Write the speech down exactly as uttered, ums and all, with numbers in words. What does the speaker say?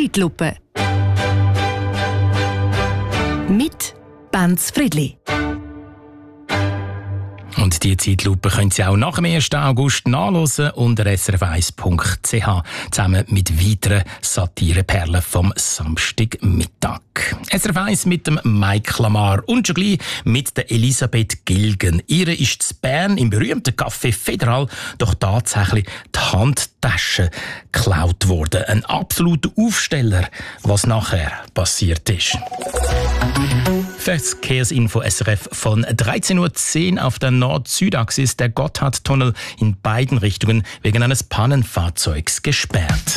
Zeitlupe. Mit Benz Friedli. Und die Zeitlupe können Sie auch nach dem ersten August nachhören unter s r f eins punkt c h zusammen mit weiteren Satireperlen vom Samstagmittag. S R F eins mit dem Mike Lamar und schon gleich mit der Elisabeth Gilgen. Ihre ist in Bern im berühmten Café Federal doch tatsächlich die Handtasche geklaut worden. Ein absoluter Aufsteller, was nachher passiert ist. Verkehrsinfo S R F von dreizehn Uhr zehn auf der Nord-Süd-Achse ist der Gotthardtunnel in beiden Richtungen wegen eines Pannenfahrzeugs gesperrt.